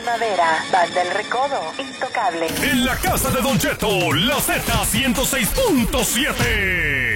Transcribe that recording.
Primavera, Banda El Recodo, Intocable. En la casa de Don Cheto, la Z 106.7.